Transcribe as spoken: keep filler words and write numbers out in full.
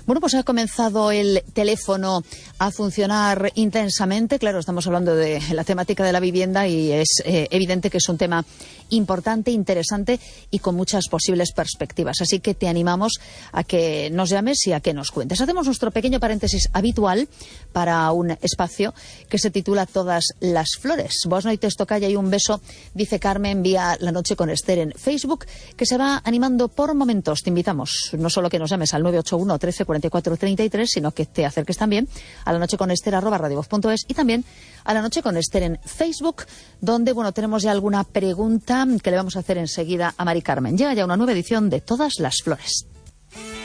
Bueno, pues ha comenzado el teléfono a funcionar intensamente. Claro, estamos hablando de la temática de la vivienda y es eh, evidente que es un tema importante, interesante y con muchas posibles perspectivas. Así que te animamos a que nos llames y a que nos cuentes. Hacemos nuestro pequeño paréntesis habitual para un espacio que se titula Todas las Flores. Vos noites tocaya y un beso, dice Carmen, vía La Noche con Esther en Facebook, que se va animando por momentos. Te invitamos no solo que nos llames al nueve ocho uno, trece, cuarenta y cuatro, treinta y tres, sino que te acerques también a la noche con Esther arroba radiovoz punto es y también a La Noche con Esther en Facebook, donde, bueno, tenemos ya alguna pregunta que le vamos a hacer enseguida a Mari Carmen. Llega ya una nueva edición de Todas las Flores.